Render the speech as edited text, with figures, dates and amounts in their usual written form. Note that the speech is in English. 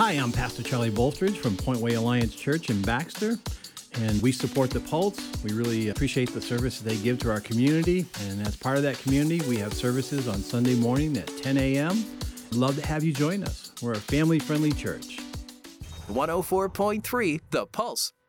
Hi, I'm Pastor Charlie Bolstridge from Point Way Alliance Church in Baxter, and we support the Pulse. We really appreciate the service they give to our community, and as part of that community, we have services on Sunday morning at 10 a.m. We'd love to have you join us. We're a family-friendly church. 104.3 The Pulse.